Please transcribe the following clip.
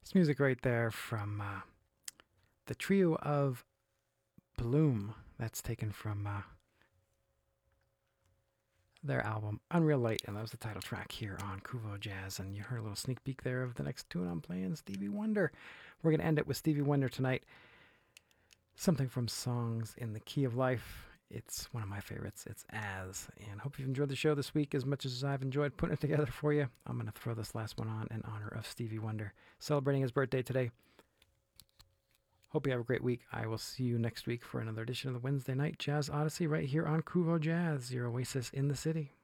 It's music right there from the trio of Bloom. That's taken from their album Unreal Light, and that was the title track here on Kuvo Jazz. And you heard a little sneak peek there of the next tune I'm playing, Stevie Wonder. We're going to end it with Stevie Wonder tonight. Something from Songs in the Key of Life. It's one of my favorites. It's As. And hope you've enjoyed the show this week as much as I've enjoyed putting it together for you. I'm going to throw this last one on in honor of Stevie Wonder, celebrating his birthday today. Hope you have a great week. I will see you next week for another edition of the Wednesday Night Jazz Odyssey right here on Kuvo Jazz, your oasis in the city.